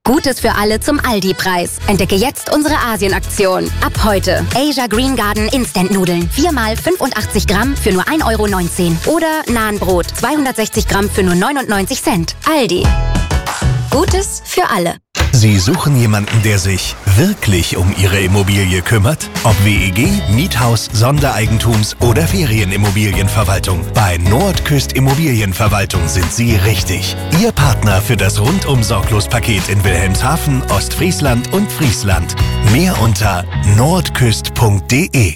Gutes für alle zum Aldi-Preis. Entdecke jetzt unsere Asien-Aktion. Ab heute Asia Green Garden Instant-Nudeln. 4x 85 Gramm für nur 1,19 €. Oder Nahenbrot 260 Gramm für nur 99 Cent. Aldi. Gutes für alle. Sie suchen jemanden, der sich wirklich um Ihre Immobilie kümmert? Ob WEG, Miethaus, Sondereigentums- oder Ferienimmobilienverwaltung. Bei Nordküst Immobilienverwaltung sind Sie richtig. Ihr Partner für das Rundum-Sorglos-Paket in Wilhelmshaven, Ostfriesland und Friesland. Mehr unter nordküst.de.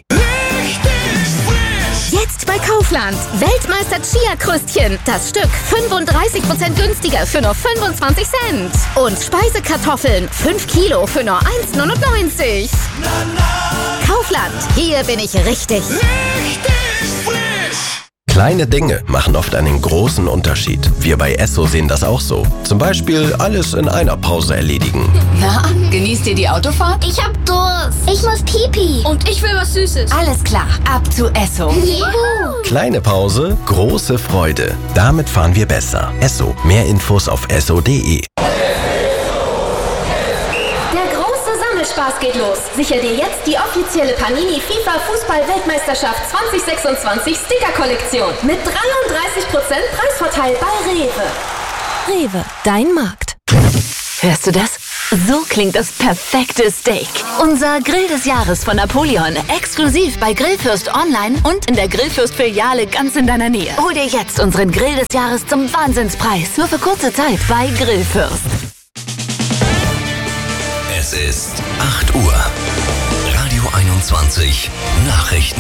Jetzt bei Kaufland. Weltmeister Chia-Kröstchen. Das Stück 35% günstiger für nur 25 Cent. Und Speisekartoffeln 5 Kilo für nur 1,99 €. Kaufland. Hier bin ich richtig. Kleine Dinge machen oft einen großen Unterschied. Wir bei Esso sehen das auch so. Zum Beispiel alles in einer Pause erledigen. Na, genießt ihr die Autofahrt? Ich hab Durst. Ich muss Pipi. Und ich will was Süßes. Alles klar, ab zu Esso. Juhu. Kleine Pause, große Freude. Damit fahren wir besser. Esso. Mehr Infos auf esso.de. Spaß geht los. Sicher dir jetzt die offizielle Panini FIFA Fußball-Weltmeisterschaft 2026 Sticker-Kollektion mit 33% Preisvorteil bei Rewe. Rewe, dein Markt. Hörst du das? So klingt das perfekte Steak. Unser Grill des Jahres von Napoleon. Exklusiv bei Grillfürst online und in der Grillfürst-Filiale ganz in deiner Nähe. Hol dir jetzt unseren Grill des Jahres zum Wahnsinnspreis. Nur für kurze Zeit bei Grillfürst. Es ist 8 Uhr. Radio 21 Nachrichten.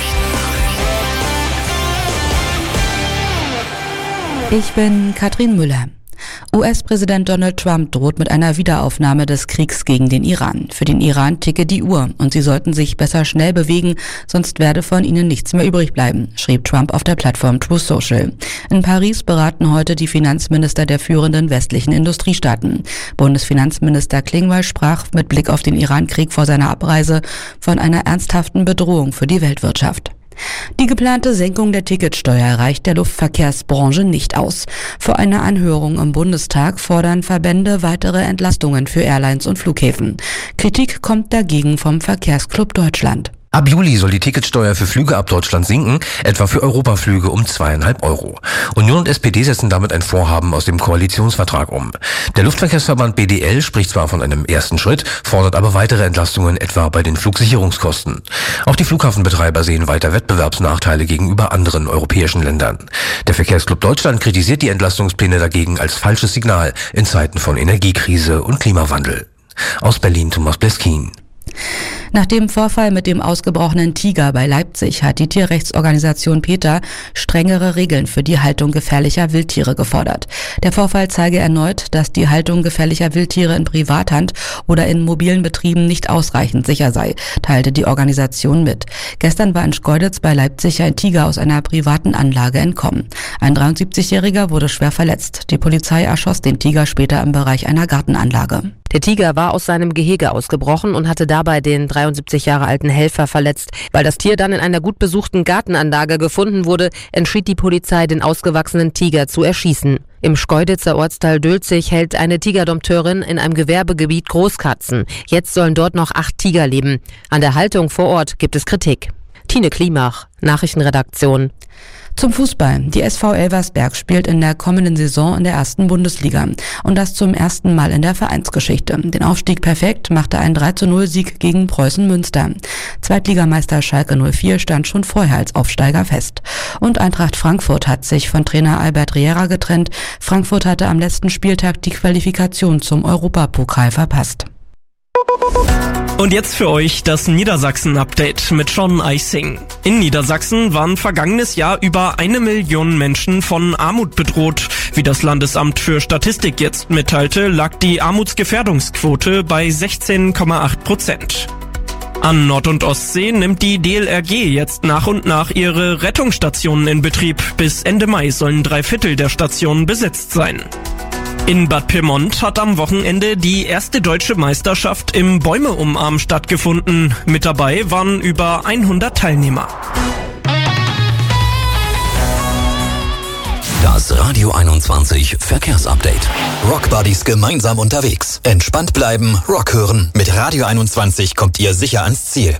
Ich bin Katrin Müller. US-Präsident Donald Trump droht mit einer Wiederaufnahme des Kriegs gegen den Iran. Für den Iran ticke die Uhr und sie sollten sich besser schnell bewegen, sonst werde von ihnen nichts mehr übrig bleiben, schrieb Trump auf der Plattform Truth Social. In Paris beraten heute die Finanzminister der führenden westlichen Industriestaaten. Bundesfinanzminister Klingbeil sprach mit Blick auf den Iran-Krieg vor seiner Abreise von einer ernsthaften Bedrohung für die Weltwirtschaft. Die geplante Senkung der Ticketsteuer reicht der Luftverkehrsbranche nicht aus. Vor einer Anhörung im Bundestag fordern Verbände weitere Entlastungen für Airlines und Flughäfen. Kritik kommt dagegen vom Verkehrsclub Deutschland. Ab Juli soll die Ticketsteuer für Flüge ab Deutschland sinken, etwa für Europaflüge um 2,5 €. Union und SPD setzen damit ein Vorhaben aus dem Koalitionsvertrag um. Der Luftverkehrsverband BDL spricht zwar von einem ersten Schritt, fordert aber weitere Entlastungen etwa bei den Flugsicherungskosten. Auch die Flughafenbetreiber sehen weiter Wettbewerbsnachteile gegenüber anderen europäischen Ländern. Der Verkehrsclub Deutschland kritisiert die Entlastungspläne dagegen als falsches Signal in Zeiten von Energiekrise und Klimawandel. Aus Berlin Thomas Bleskin. Nach dem Vorfall mit dem ausgebrochenen Tiger bei Leipzig hat die Tierrechtsorganisation PETA strengere Regeln für die Haltung gefährlicher Wildtiere gefordert. Der Vorfall zeige erneut, dass die Haltung gefährlicher Wildtiere in Privathand oder in mobilen Betrieben nicht ausreichend sicher sei, teilte die Organisation mit. Gestern war in Schkeuditz bei Leipzig ein Tiger aus einer privaten Anlage entkommen. Ein 73-Jähriger wurde schwer verletzt. Die Polizei erschoss den Tiger später im Bereich einer Gartenanlage. Der Tiger war aus seinem Gehege ausgebrochen und hatte dabei den 73 Jahre alten Helfer verletzt. Weil das Tier dann in einer gut besuchten Gartenanlage gefunden wurde, entschied die Polizei, den ausgewachsenen Tiger zu erschießen. Im Schkeuditzer Ortsteil Dülzig hält eine Tigerdompteurin in einem Gewerbegebiet Großkatzen. Jetzt sollen dort noch 8 Tiger leben. An der Haltung vor Ort gibt es Kritik. Tine Klimach, Nachrichtenredaktion. Zum Fußball. Die SV Elversberg spielt in der kommenden Saison in der 1. Bundesliga. Und das zum ersten Mal in der Vereinsgeschichte. Den Aufstieg perfekt machte ein 3:0-Sieg gegen Preußen Münster. Zweitligameister Schalke 04 stand schon vorher als Aufsteiger fest. Und Eintracht Frankfurt hat sich von Trainer Albert Riera getrennt. Frankfurt hatte am letzten Spieltag die Qualifikation zum Europapokal verpasst. Und jetzt für euch das Niedersachsen-Update mit Sean Eising. In Niedersachsen waren vergangenes Jahr über 1 Million Menschen von Armut bedroht. Wie das Landesamt für Statistik jetzt mitteilte, lag die Armutsgefährdungsquote bei 16,8%. An Nord- und Ostsee nimmt die DLRG jetzt nach und nach ihre Rettungsstationen in Betrieb. Bis Ende Mai sollen 3/4 der Stationen besetzt sein. In Bad Pyrmont hat am Wochenende die erste deutsche Meisterschaft im Bäume umarmen stattgefunden. Mit dabei waren über 100 Teilnehmer. Das Radio 21 Verkehrsupdate. Rock Buddies gemeinsam unterwegs. Entspannt bleiben, Rock hören. Mit Radio 21 kommt ihr sicher ans Ziel.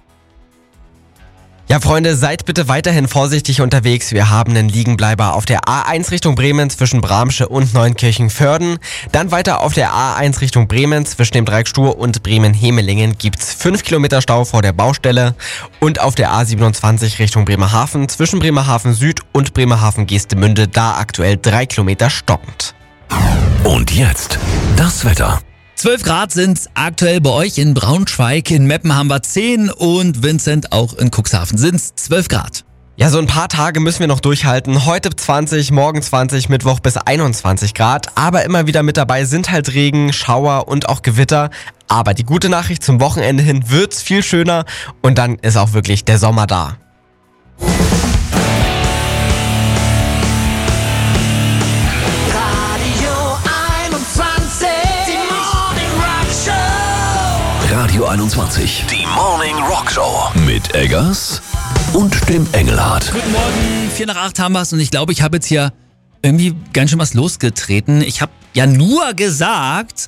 Ja, Freunde, seid bitte weiterhin vorsichtig unterwegs. Wir haben einen Liegenbleiber auf der A1 Richtung Bremen zwischen Bramsche und Neunkirchen-Vörden. Dann weiter auf der A1 Richtung Bremen zwischen dem Dreieck Stur und Bremen-Hemelingen gibt's 5 Kilometer Stau vor der Baustelle. Und auf der A27 Richtung Bremerhaven zwischen Bremerhaven Süd und Bremerhaven-Geestemünde da aktuell 3 Kilometer stockend. Und jetzt das Wetter. 12 Grad sind's aktuell bei euch in Braunschweig, in Meppen haben wir 10 und Vincent auch in Cuxhaven sind's 12 Grad. Ja, so ein paar Tage müssen wir noch durchhalten. Heute 20, morgen 20, Mittwoch bis 21 Grad. Aber immer wieder mit dabei sind halt Regen, Schauer und auch Gewitter. Aber die gute Nachricht, zum Wochenende hin wird's viel schöner und dann ist auch wirklich der Sommer da. Radio 21, die Morning Rock Show mit Eggers und dem Engelhardt. Guten Morgen, 7:45 haben wir's und ich glaube, ich habe jetzt hier irgendwie ganz schön was losgetreten. Ich habe ja nur gesagt,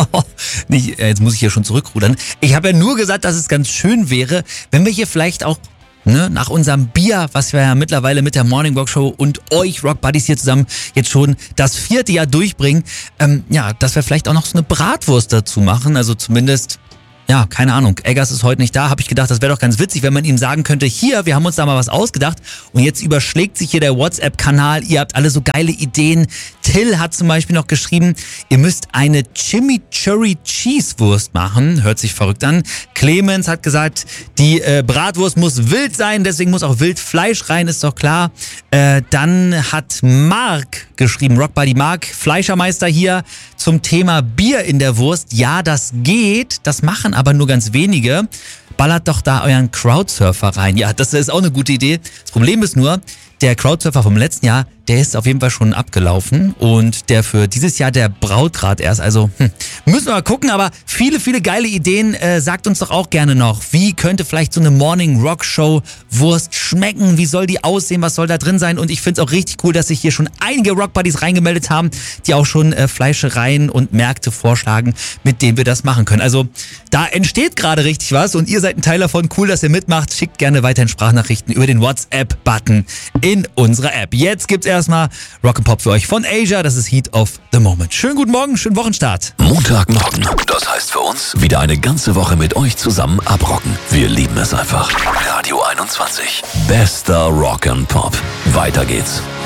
jetzt muss ich hier schon zurückrudern, ich habe ja nur gesagt, dass es ganz schön wäre, wenn wir hier vielleicht auch nach unserem Bier, was wir ja mittlerweile mit der Morning Rock Show und euch Rock Buddies hier zusammen jetzt schon das 4. Jahr durchbringen, dass wir vielleicht auch noch so eine Bratwurst dazu machen, also zumindest... Ja, keine Ahnung. Eggers ist heute nicht da. Habe ich gedacht, das wäre doch ganz witzig, wenn man ihm sagen könnte, hier, wir haben uns da mal was ausgedacht. Und jetzt überschlägt sich hier der WhatsApp-Kanal. Ihr habt alle so geile Ideen. Till hat zum Beispiel noch geschrieben, ihr müsst eine Chimichurri Cheese-Wurst machen. Hört sich verrückt an. Clemens hat gesagt, die Bratwurst muss wild sein, deswegen muss auch Wildfleisch rein, ist doch klar. Dann hat Marc geschrieben, Rockbuddy Marc, Fleischermeister hier zum Thema Bier in der Wurst. Ja, das geht, das machen aber nur ganz wenige. Ballert doch da euren Crowdsurfer rein. Ja, das ist auch eine gute Idee. Das Problem ist nur, der Crowdsurfer vom letzten Jahr, der ist auf jeden Fall schon abgelaufen und der für dieses Jahr, der braut gerade erst. Also müssen wir mal gucken, aber viele, viele geile Ideen. Sagt uns doch auch gerne noch, wie könnte vielleicht so eine Morning Rock Show Wurst schmecken? Wie soll die aussehen? Was soll da drin sein? Und ich finde es auch richtig cool, dass sich hier schon einige Rock Buddies reingemeldet haben, die auch schon Fleischereien und Märkte vorschlagen, mit denen wir das machen können. Also da entsteht gerade richtig was und ihr seid ein Teil davon. Cool, dass ihr mitmacht. Schickt gerne weiterhin Sprachnachrichten über den WhatsApp-Button in unserer App. Jetzt gibt's erstmal Rock'n'Pop für euch von Asia. Das ist Heat of the Moment. Schönen guten Morgen, schönen Wochenstart. Montagmorgen. Das heißt für uns, wieder eine ganze Woche mit euch zusammen abrocken. Wir lieben es einfach. Radio 21. Bester Rock'n'Pop. Weiter geht's.